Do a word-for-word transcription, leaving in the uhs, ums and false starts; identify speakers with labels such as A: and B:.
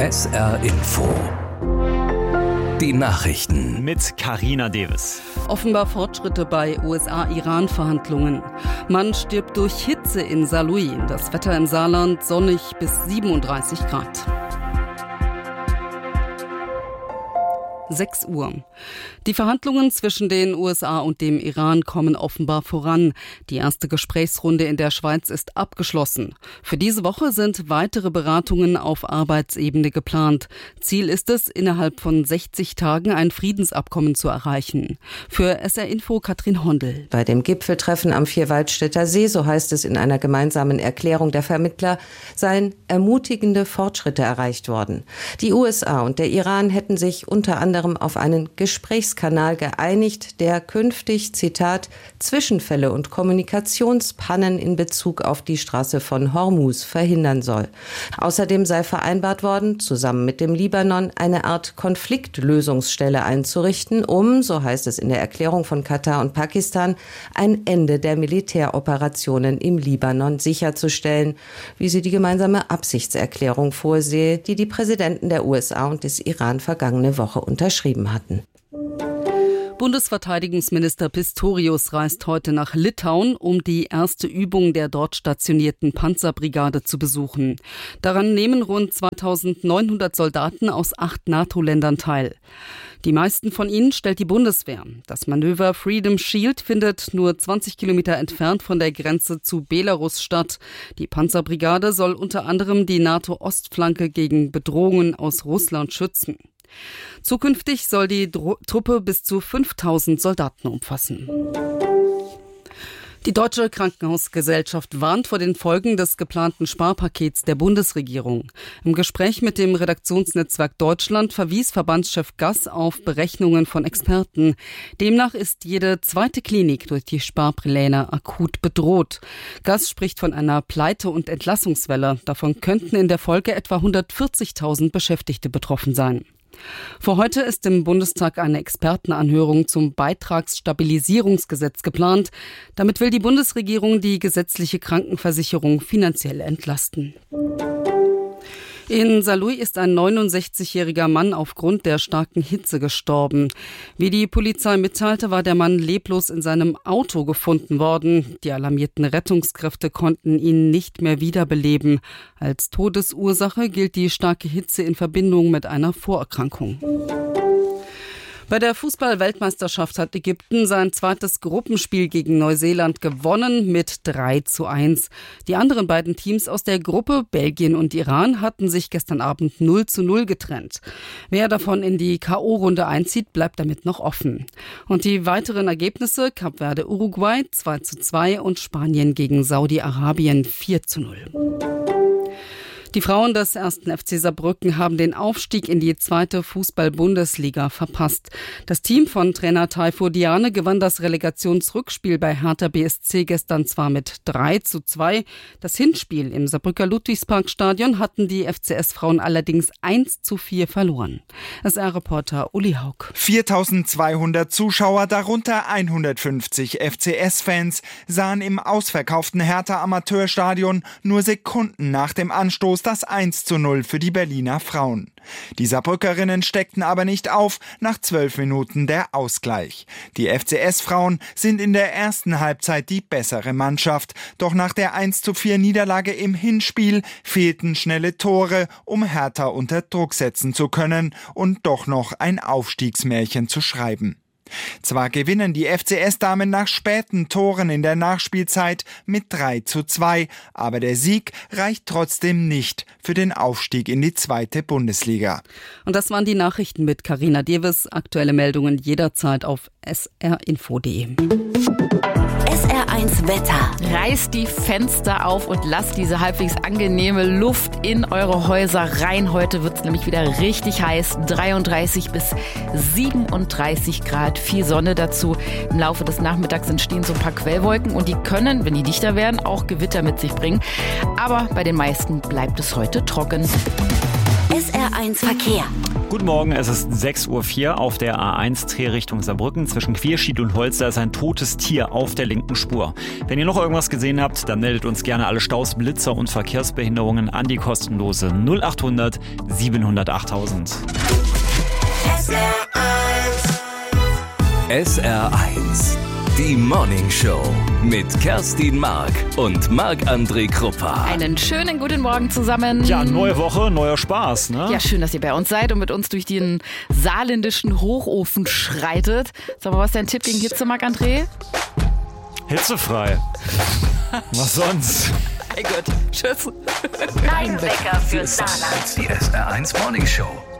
A: S R Info. Die Nachrichten
B: mit Carina Davis.
C: Offenbar Fortschritte bei U S A-Iran-Verhandlungen. Mann stirbt durch Hitze in Saarlouis. Das Wetter im Saarland sonnig bis siebenunddreißig Grad. sechs Uhr. Die Verhandlungen zwischen den U S A und dem Iran kommen offenbar voran. Die erste Gesprächsrunde in der Schweiz ist abgeschlossen. Für diese Woche sind weitere Beratungen auf Arbeitsebene geplant. Ziel ist es, innerhalb von sechzig Tagen ein Friedensabkommen zu erreichen. Für S R Info Katrin Hondel.
D: Bei dem Gipfeltreffen am Vierwaldstätter See, so heißt es in einer gemeinsamen Erklärung der Vermittler, seien ermutigende Fortschritte erreicht worden. Die U S A und der Iran hätten sich unter anderem auf einen Gesprächskanal geeinigt, der künftig, Zitat, Zwischenfälle und Kommunikationspannen in Bezug auf die Straße von Hormuz verhindern soll. Außerdem sei vereinbart worden, zusammen mit dem Libanon eine Art Konfliktlösungsstelle einzurichten, um, so heißt es in der Erklärung von Katar und Pakistan, ein Ende der Militäroperationen im Libanon sicherzustellen, wie sie die gemeinsame Absichtserklärung vorsehe, die die Präsidenten der U S A und des Iran vergangene Woche unterschrieben hatten.
C: Bundesverteidigungsminister Pistorius reist heute nach Litauen, um die erste Übung der dort stationierten Panzerbrigade zu besuchen. Daran nehmen rund zweitausendneunhundert Soldaten aus acht NATO-Ländern teil. Die meisten von ihnen stellt die Bundeswehr. Das Manöver Freedom Shield findet nur zwanzig Kilometer entfernt von der Grenze zu Belarus statt. Die Panzerbrigade soll unter anderem die NATO-Ostflanke gegen Bedrohungen aus Russland schützen. Zukünftig soll die Dro- Truppe bis zu fünftausend Soldaten umfassen. Die Deutsche Krankenhausgesellschaft warnt vor den Folgen des geplanten Sparpakets der Bundesregierung. Im Gespräch mit dem Redaktionsnetzwerk Deutschland verwies Verbandschef Gass auf Berechnungen von Experten. Demnach ist jede zweite Klinik durch die Sparpläne akut bedroht. Gass spricht von einer Pleite- und Entlassungswelle. Davon könnten in der Folge etwa hundertvierzigtausend Beschäftigte betroffen sein. Für heute ist im Bundestag eine Expertenanhörung zum Beitragsstabilisierungsgesetz geplant. Damit will die Bundesregierung die gesetzliche Krankenversicherung finanziell entlasten. In Saarlouis ist ein neunundsechzigjähriger Mann aufgrund der starken Hitze gestorben. Wie die Polizei mitteilte, war der Mann leblos in seinem Auto gefunden worden. Die alarmierten Rettungskräfte konnten ihn nicht mehr wiederbeleben. Als Todesursache gilt die starke Hitze in Verbindung mit einer Vorerkrankung. Bei der Fußball-Weltmeisterschaft hat Ägypten sein zweites Gruppenspiel gegen Neuseeland gewonnen mit drei zu eins. Die anderen beiden Teams aus der Gruppe, Belgien und Iran, hatten sich gestern Abend null zu null getrennt. Wer davon in die K O-Runde einzieht, bleibt damit noch offen. Und die weiteren Ergebnisse: Kap Verde Uruguay zwei zu zwei und Spanien gegen Saudi-Arabien vier zu null. Die Frauen des ersten F C Saarbrücken haben den Aufstieg in die zweite Fußball-Bundesliga verpasst. Das Team von Trainer Taifur Diane gewann das Relegationsrückspiel bei Hertha B S C gestern zwar mit drei zu zwei. Das Hinspiel im Saarbrücker Ludwigsparkstadion hatten die F C S-Frauen allerdings eins zu vier verloren. S R-Reporter Uli Haug.
E: viertausendzweihundert Zuschauer, darunter hundertfünfzig F C S-Fans, sahen im ausverkauften Hertha Amateurstadion nur Sekunden nach dem Anstoß das eins zu null für die Berliner Frauen. Die Saarbrückerinnen steckten aber nicht auf, nach zwölf Minuten der Ausgleich. Die F C S-Frauen sind in der ersten Halbzeit die bessere Mannschaft. Doch nach der eins zu vier Niederlage im Hinspiel fehlten schnelle Tore, um Hertha unter Druck setzen zu können und doch noch ein Aufstiegsmärchen zu schreiben. Zwar gewinnen die F C S-Damen nach späten Toren in der Nachspielzeit mit drei zu zwei, aber der Sieg reicht trotzdem nicht für den Aufstieg in die zweite Bundesliga.
C: Und das waren die Nachrichten mit Carina Davis. Aktuelle Meldungen jederzeit auf s r info punkt d e.
F: S R eins Wetter.
G: Reißt die Fenster auf und lasst diese halbwegs angenehme Luft in eure Häuser rein. Heute wird es nämlich wieder richtig heiß. dreiunddreißig bis siebenunddreißig Grad. Viel Sonne dazu. Im Laufe des Nachmittags entstehen so ein paar Quellwolken und die können, wenn die dichter werden, auch Gewitter mit sich bringen. Aber bei den meisten bleibt es heute trocken.
F: S R eins Verkehr.
B: Guten Morgen, es ist sechs Uhr vier auf der A eins Drehrichtung Saarbrücken. Zwischen Quierschied und Holster ist ein totes Tier auf der linken Spur. Wenn ihr noch irgendwas gesehen habt, dann meldet uns gerne alle Staus, Blitzer und Verkehrsbehinderungen an die kostenlose null acht hundert siebenhundert achttausend.
A: S R eins, die Morning Show mit Kerstin Mark und Marc-André Kruppa.
G: Einen schönen guten Morgen zusammen.
B: Ja, neue Woche, neuer Spaß, ne?
G: Ja, schön, dass ihr bei uns seid und mit uns durch den saarländischen Hochofen schreitet. Sag mal, was ist dein Tipp gegen Hitze, Marc-André?
B: Hitzefrei. Was sonst?
G: Hey Gott, tschüss.
F: Dein Wecker für Saarland.
A: Die S R eins Morning Show.